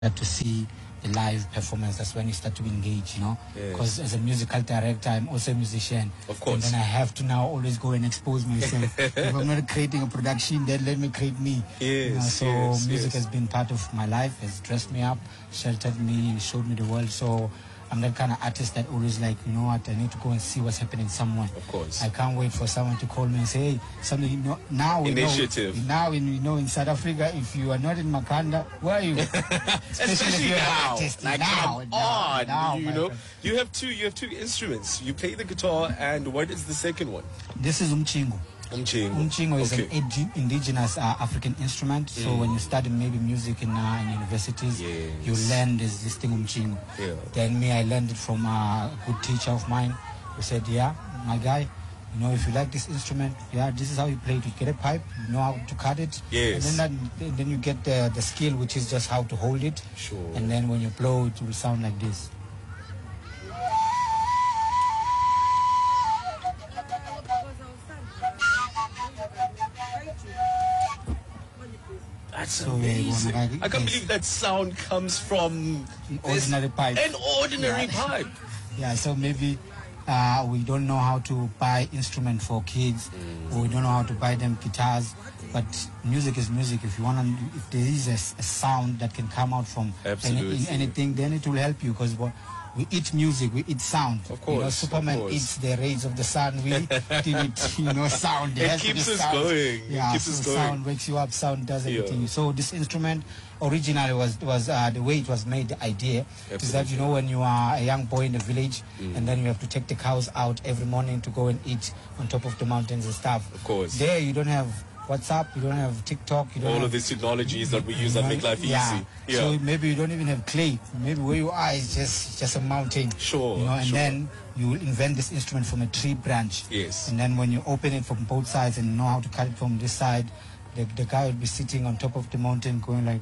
to see the live performance. That's when you start to engage, you know. Because Yes. as a musical director, I'm also a musician. Of course. And then I have to now always go and expose myself. If I'm not creating a production, then let me create me. Yes, You know, so yes, music yes. has been part of my life, has dressed me up, sheltered me, showed me the world. So I'm that kind of artist that always like, you know what, I need to go and see what's happening somewhere. Of course. I can't wait for someone to call me and say, hey, something, you know, now we Initiative. know. Now, you know, in South Africa, if you are not in Makanda, where are you? Especially if you're an now. artist. Like, now, come on. now, you my know, friend. you have two instruments. You play the guitar, and what is the second one? This is umchingo. Umchingo. Umchingo is Okay. an indigenous African instrument. So when you study maybe music in universities, Yes. you learn this thing umchingo. Yeah. Then me, I learned it from a good teacher of mine who said, yeah, my guy, you know, if you like this instrument, yeah, this is how you play it. You get a pipe, you know how to cut it. Yes. And then you get the skill, which is just how to hold it. Sure. And then when you blow, it will sound like this. That's So, amazing. yeah, I can't yes. believe that sound comes from this- Ordinary pipe. An ordinary pipe. Yeah, so maybe we don't know how to buy instrument for kids, or we don't know how to buy them guitars. But music is music. If you want to, if there is a sound that can come out from Absolutely. anything, then it will help you because we eat music, we eat sound. Of You know, course, Superman of course. eats the rays of the sun. We eat, you know, sound. It has to keeps be us sound. going. It Yeah, keeps so us going. sound wakes you up. Sound does Yeah. everything. So this instrument originally was the way it was made. The idea is that, you know, when you are a young boy in the village and then you have to take the cows out every morning to go and eat on top of the mountains and stuff. Of course. There you don't have WhatsApp, you don't have TikTok, you don't All have, of these technologies that we use that make life yeah. easy. Yeah. So maybe you don't even have clay. Maybe where you are is just a mountain. Sure, You know, and sure. then you will invent this instrument from a tree branch. Yes. And then when you open it from both sides and know how to cut it from this side, the guy will be sitting on top of the mountain going like